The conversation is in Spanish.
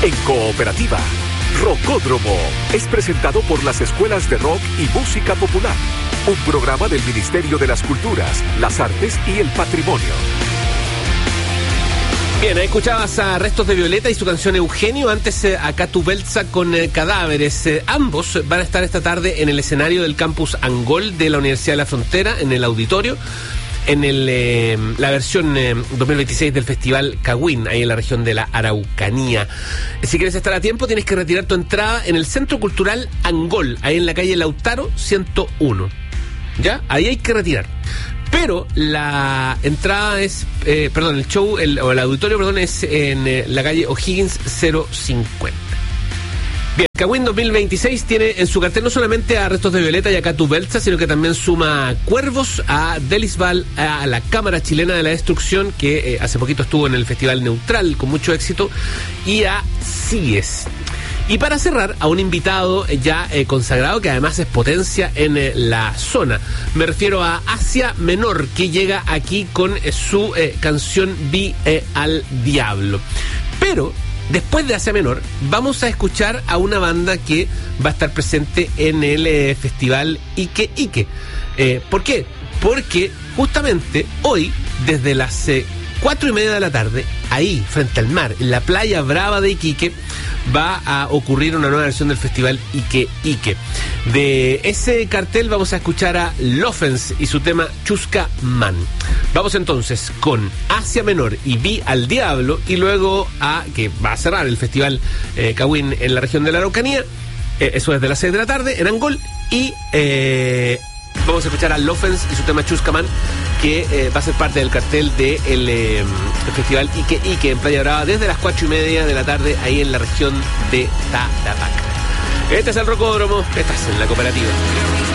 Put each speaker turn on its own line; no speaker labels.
En Cooperativa, Rocódromo es presentado por las Escuelas de Rock y Música Popular, un programa del Ministerio de las Culturas, las Artes y el Patrimonio.
Bien, ahí escuchabas a Restos de Violeta y su canción Eugenio, antes a Catu Beltza con Cadáveres. Ambos van a estar esta tarde en el escenario del campus Angol de la Universidad de la Frontera, en el auditorio, en la versión 2026 del Festival Cagüín, ahí en la región de la Araucanía. Si quieres estar a tiempo, tienes que retirar tu entrada en el Centro Cultural Angol, ahí en la calle Lautaro 101. ¿Ya? Ahí hay que retirar. Pero la entrada es, el show, el auditorio, es en la calle O'Higgins 050. Bien, Cagüín 2026 tiene en su cartel no solamente a Restos de Violeta y a Catu Beltza, sino que también suma a Cuervos, a Delisval, a la Cámara Chilena de la Destrucción, que hace poquito estuvo en el Festival Neutral con mucho éxito, y a CIES. Y para cerrar, a un invitado ya consagrado, que además es potencia en la zona. Me refiero a Asia Menor, que llega aquí con su canción Vi al Diablo. Pero después de Asia Menor, vamos a escuchar a una banda que va a estar presente en el festival Ike Ike. ¿Por qué? Porque justamente hoy, desde las 4:30 de la tarde, ahí, frente al mar, en la playa brava de Iquique, va a ocurrir una nueva versión del festival Ike Ike. De ese cartel vamos a escuchar a Lofens y su tema Chusca Man. Vamos entonces con Asia Menor y Vi al Diablo, y luego que va a cerrar el festival Cagüín en la región de la Araucanía. Eso es de las 6 de la tarde en Angol, y vamos a escuchar a Lofens y su tema Chusca Man, que va a ser parte del cartel del festival Ike Ike en Playa Brava desde las 4:30 de la tarde, ahí en la región de Tarapacá. Este es el Rocódromo, estás en la Cooperativa.